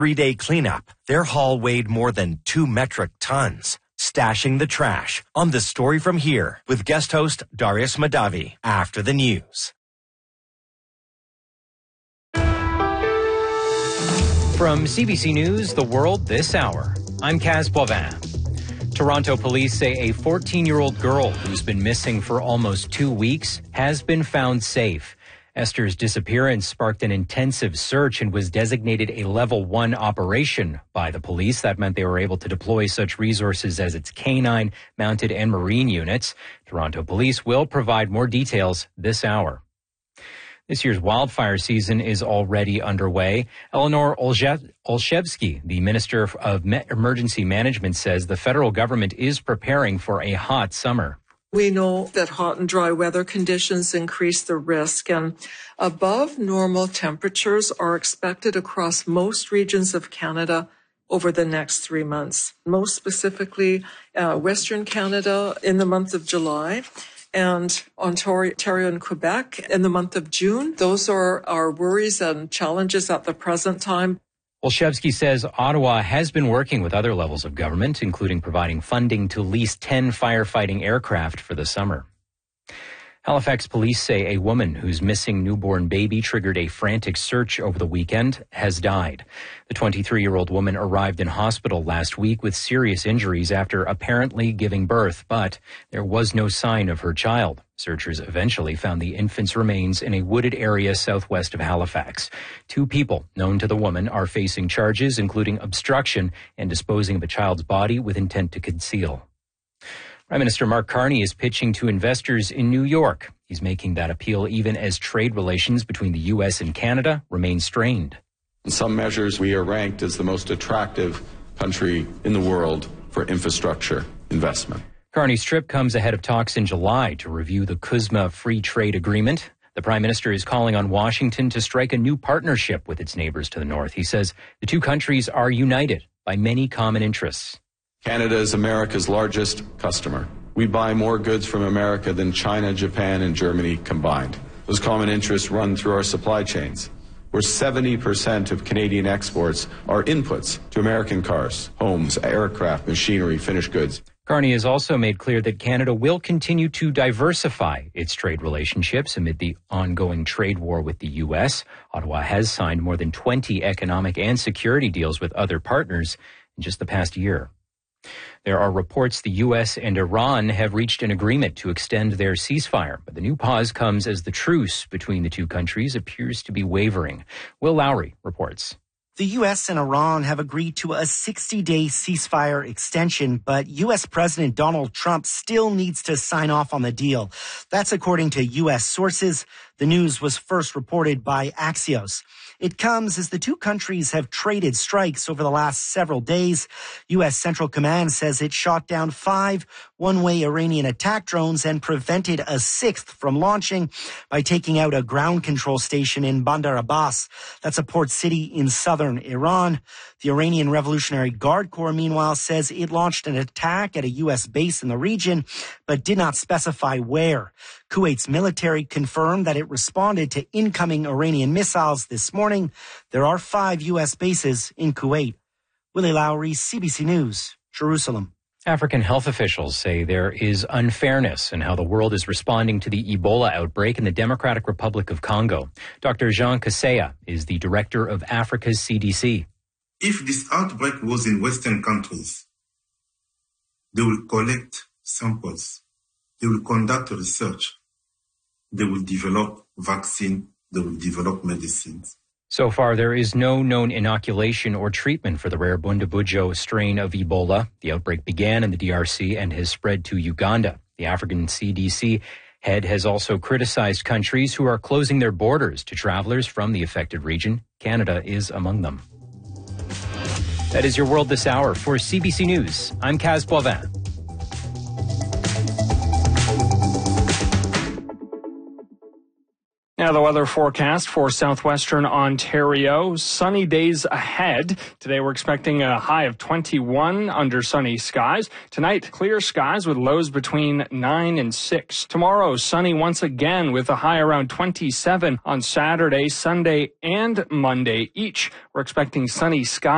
3-day cleanup. Their haul weighed more than 2 metric tons. Stashing the trash. On The Story from Here with guest host Darius Madavi after the news. From CBC News, The World This Hour, I'm Kaz Boivin. Toronto police say a 14-year-old girl who's been missing for almost 2 weeks has been found safe. Esther's disappearance sparked an intensive search and was designated a Level 1 operation by the police. That meant they were able to deploy such resources as its canine, mounted, and marine units. Toronto police will provide more details this hour. This year's wildfire season is already underway. Eleanor Olszewski, the Minister of Emergency Management, says the federal government is preparing for a hot summer. We know that hot and dry weather conditions increase the risk, and above normal temperatures are expected across most regions of Canada over the next 3 months. Most specifically, Western Canada in the month of July, and Ontario and Quebec in the month of June. Those are our worries and challenges at the present time. Olszewski says Ottawa has been working with other levels of government, including providing funding to lease 10 firefighting aircraft for the summer. Halifax police say a woman whose missing newborn baby triggered a frantic search over the weekend has died. The 23-year-old woman arrived in hospital last week with serious injuries after apparently giving birth, but there was no sign of her child. Searchers eventually found the infant's remains in a wooded area southwest of Halifax. 2 people known to the woman are facing charges, including obstruction and disposing of a child's body with intent to conceal. Prime Minister Mark Carney is pitching to investors in New York. He's making that appeal even as trade relations between the U.S. and Canada remain strained. In some measures, we are ranked as the most attractive country in the world for infrastructure investment. Carney's trip comes ahead of talks in July to review the CUSMA Free Trade Agreement. The Prime Minister is calling on Washington to strike a new partnership with its neighbors to the north. He says the two countries are united by many common interests. Canada is America's largest customer. We buy more goods from America than China, Japan, and Germany combined. Those common interests run through our supply chains, where 70% of Canadian exports are inputs to American cars, homes, aircraft, machinery, finished goods. Carney has also made clear that Canada will continue to diversify its trade relationships amid the ongoing trade war with the U.S. Ottawa has signed more than 20 economic and security deals with other partners in just the past year. There are reports the U.S. and Iran have reached an agreement to extend their ceasefire, but the new pause comes as the truce between the two countries appears to be wavering. Will Lowry reports. The U.S. and Iran have agreed to a 60-day ceasefire extension, but U.S. President Donald Trump still needs to sign off on the deal. That's according to U.S. sources. The news was first reported by Axios. It comes as the two countries have traded strikes over the last several days. U.S. Central Command says it shot down 5 one-way Iranian attack drones and prevented a 6th from launching by taking out a ground control station in Bandar Abbas. That's a port city in southern Iran. The Iranian Revolutionary Guard Corps, meanwhile, says it launched an attack at a U.S. base in the region, but did not specify where. Kuwait's military confirmed that it responded to incoming Iranian missiles this morning. There are 5 U.S. bases in Kuwait. Willie Lowry, CBC News, Jerusalem. African health officials say there is unfairness in how the world is responding to the Ebola outbreak in the Democratic Republic of Congo. Dr. Jean Kaseya is the director of Africa's CDC. If this outbreak was in Western countries, they will collect samples, they will conduct research, they will develop vaccine, they will develop medicines. So far, there is no known inoculation or treatment for the rare Bundibugyo strain of Ebola. The outbreak began in the DRC and has spread to Uganda. The African CDC head has also criticized countries who are closing their borders to travelers from the affected region. Canada is among them. That is your World This Hour. For CBC News, I'm Kaz Boivin. Now the weather forecast for southwestern Ontario. Sunny days ahead. Today we're expecting a high of 21 under sunny skies. Tonight, clear skies with lows between 9 and 6. Tomorrow, sunny once again with a high around 27 on Saturday, Sunday, and Monday each. We're expecting sunny skies.